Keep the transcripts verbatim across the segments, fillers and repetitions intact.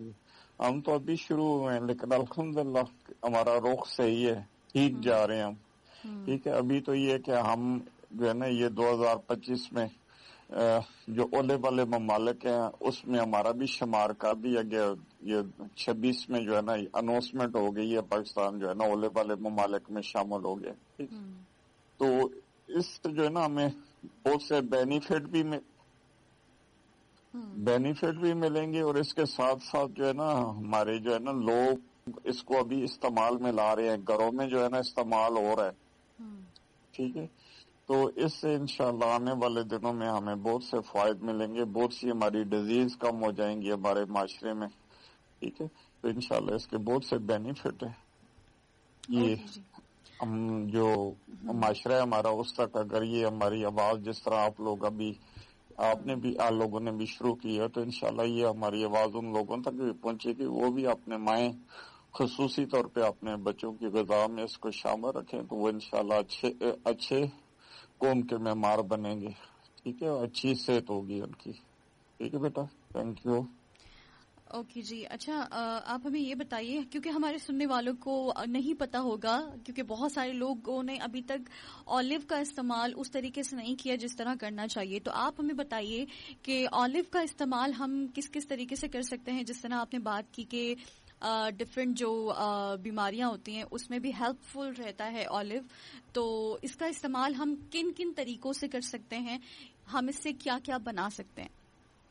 ہم تو ابھی شروع ہوئے ہیں لیکن الحمدللہ ہمارا رخ صحیح ہے، ٹھیک جا رہے ہیں ہم. ٹھیک ہے، ابھی تو یہ کہ ہم جو ہے نا یہ دو ہزار پچیس میں جو اولے والے ممالک ہیں اس میں ہمارا بھی شمار کر دیا گیا. یہ چھبیس میں جو ہے نا اناؤنسمنٹ ہو گئی ہے، پاکستان جو ہے نا اولے والے ممالک میں شامل ہو گیا. ٹھیک، تو اس سے جو ہے نا ہمیں بہت سے بینیفٹ بھی میں بینیفٹ بھی ملیں گے، اور اس کے ساتھ ساتھ جو ہے نا ہمارے جو ہے نا لوگ اس کو ابھی استعمال میں لا رہے ہیں، گھروں میں جو ہے نا استعمال ہو رہا ہے. ٹھیک ہے، تو اس سے انشاءاللہ آنے والے دنوں میں ہمیں بہت سے فوائد ملیں گے، بہت سی ہماری ڈیزیز کم ہو جائیں گی ہمارے معاشرے میں. ٹھیک ہے، تو انشاءاللہ اس کے بہت سے بینیفٹ ہیں. یہ ہم جو معاشرہ ہے ہمارا اس تک اگر یہ ہماری آواز جس طرح آپ لوگ ابھی آپ نے بھی آپ لوگوں نے بھی شروع کی ہے، تو انشاءاللہ یہ ہماری آواز ان لوگوں تک بھی پہنچے گی، وہ بھی اپنے مائیں خصوصی طور پہ اپنے بچوں کی غذا میں اس کو شامل رکھیں، تو وہ انشاءاللہ اچھے اچھے قوم کے معمار بنیں گے. ٹھیک ہے، اچھی صحت ہوگی ان کی. ٹھیک ہے بیٹا، تھینک یو. اوکے جی. اچھا آپ ہمیں یہ بتائیے، کیونکہ ہمارے سننے والوں کو نہیں پتا ہوگا، کیونکہ بہت سارے لوگوں نے ابھی تک اولیو کا استعمال اس طریقے سے نہیں کیا جس طرح کرنا چاہیے، تو آپ ہمیں بتائیے کہ اولیو کا استعمال ہم کس کس طریقے سے کر سکتے ہیں. جس طرح آپ نے بات کی کہ ڈفرینٹ جو بیماریاں ہوتی ہیں اس میں بھی ہیلپ فل رہتا ہے اولیو، تو اس کا استعمال ہم کن کن طریقوں سے کر سکتے ہیں، ہم اس سے کیا کیا بنا سکتے ہیں؟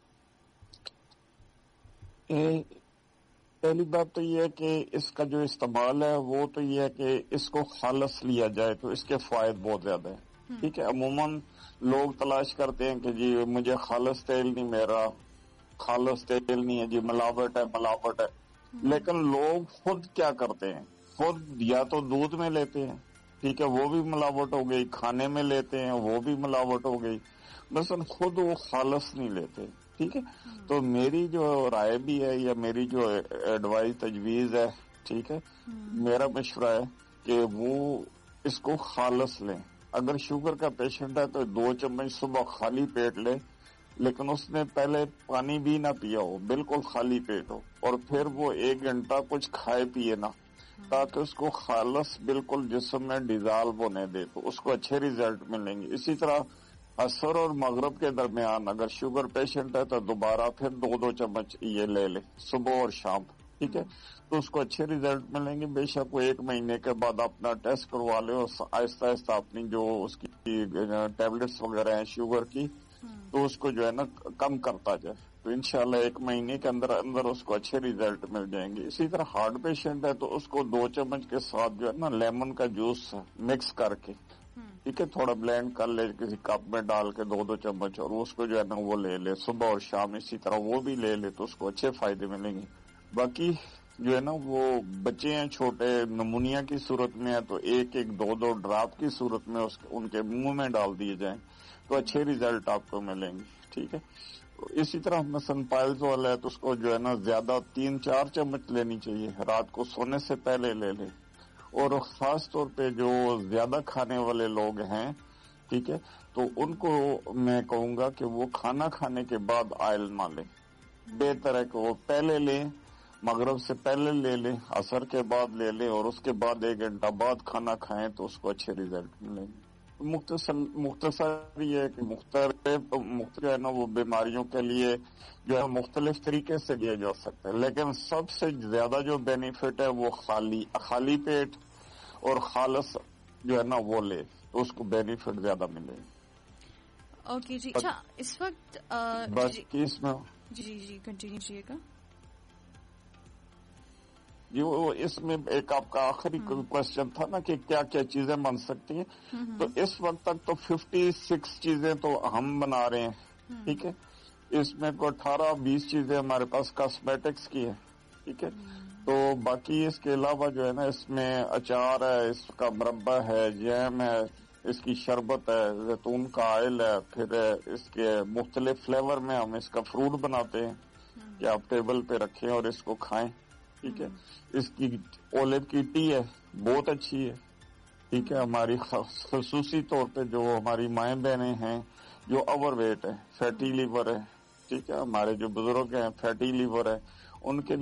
پہلی بات تو یہ ہے کہ اس کا جو استعمال ہے وہ تو یہ ہے کہ اس کو خالص لیا جائے تو اس کے فوائد بہت زیادہ ہیں. ٹھیک ہے، عموماً لوگ تلاش کرتے ہیں کہ جی مجھے خالص تیل نہیں، میرا خالص تیل نہیں ہے جی، ملاوٹ ہے ملاوٹ ہے. لیکن لوگ خود کیا کرتے ہیں، خود یا تو دودھ میں لیتے ہیں، ٹھیک ہے، وہ بھی ملاوٹ ہو گئی، کھانے میں لیتے ہیں وہ بھی ملاوٹ ہو گئی، مثلا خود وہ خالص نہیں لیتے. ٹھیک ہے، تو میری جو رائے بھی ہے یا میری جو ایڈوائز تجویز ہے، ٹھیک ہے، میرا مشورہ ہے کہ وہ اس کو خالص لیں. اگر شوگر کا پیشنٹ ہے تو دو چمچ صبح خالی پیٹ لے، لیکن اس نے پہلے پانی بھی نہ پیا ہو، بالکل خالی پیٹ ہو، اور پھر وہ ایک گھنٹہ کچھ کھائے پیے نہ، تاکہ اس کو خالص بالکل جسم میں ڈیزالو ہونے دے، تو اس کو اچھے ریزلٹ ملیں گے. اسی طرح عصر اور مغرب کے درمیان اگر شوگر پیشنٹ ہے تو دوبارہ پھر دو دو چمچ یہ لے لے صبح اور شام. ٹھیک ہے، تو اس کو اچھے ریزلٹ ملیں گے. بے شک وہ ایک مہینے کے بعد اپنا ٹیسٹ کروا لے اور آہستہ آہستہ اپنی جو اس کی ٹیبلٹس وغیرہ ہیں شوگر کی، تو اس کو جو ہے نا کم کرتا جائے، تو انشاءاللہ ایک مہینے کے اندر اندر اس کو اچھے ریزلٹ مل جائیں گے. اسی طرح ہارٹ پیشنٹ ہے تو اس کو دو چمچ کے ساتھ جو ہے نا لیمن کا جوس مکس کر کے، ٹھیک ہے، تھوڑا بلینڈ کر لے کسی کپ میں ڈال کے دو دو چمچ، اور اس کو جو ہے نا وہ لے لے صبح اور شام. اسی طرح وہ بھی لے لے تو اس کو اچھے فائدے ملیں گے. باقی جو ہے نا وہ بچے ہیں چھوٹے، نمونیا کی صورت میں ہے تو ایک ایک دو دو ڈراپ کی صورت میں اس ان کے منہ میں ڈال دیے جائیں تو اچھے ریزلٹ آپ کو ملیں گے. ٹھیک ہے، اسی طرح مثلا پائلز والا ہے تو اس کو جو ہے نا زیادہ تین چار چمچ لینی چاہیے، رات کو سونے سے پہلے لے لے. اور خاص طور پہ جو زیادہ کھانے والے لوگ ہیں، ٹھیک ہے، تو ان کو میں کہوں گا کہ وہ کھانا کھانے کے بعد آئل نہ لیں. بہتر ہے کہ وہ پہلے لیں، مغرب سے پہلے لے لیں، عصر کے بعد لے لیں، اور اس کے بعد ایک گھنٹہ بعد کھانا کھائیں تو اس کو اچھے ریزلٹ ملیں گے. مختصر مختصر یہ ہے کہ مختلف مختلف ہے نا وہ بیماریوں کے لیے جو ہے مختلف طریقے سے لیا جا سکتا ہے، لیکن سب سے زیادہ جو بینیفٹ ہے وہ خالی خالی پیٹ اور خالص جو ہے نا وہ لے تو اس کو بینیفٹ زیادہ ملے. اوکے جی. اچھا اس وقت بس اس میں جی جی جی کنٹینیو کیجیے گا. جی وہ اس میں ایک آپ کا آخری کوشچن تھا نا کہ کیا کیا چیزیں بن سکتی ہیں، تو اس وقت تک تو ففٹی سکس چیزیں تو ہم بنا رہے ہیں. ٹھیک ہے، اس میں کوئی اٹھارہ بیس چیزیں ہمارے پاس کاسمیٹکس کی ہے. ٹھیک ہے، تو باقی اس کے علاوہ جو ہے نا اس میں اچار ہے، اس کا مربع ہے، جیم ہے، اس کی شربت ہے، زیتون کا آئل ہے، پھر اس کے مختلف فلیور میں ہم اس کا فروٹ بناتے ہیں کہ آپ ٹیبل پہ رکھیں اور اس کو کھائیں. ٹھیک ہے، اس کی اولیو کی ٹی ہے، بہت اچھی ہے. ٹھیک ہے، ہماری خصوصی طور پہ جو ہماری مائیں بہنیں ہیں جو اوور ویٹ ہے، فیٹی لیور ہے، ٹھیک ہے، ہمارے جو بزرگ ہیں فیٹی لیور ہے، ان کے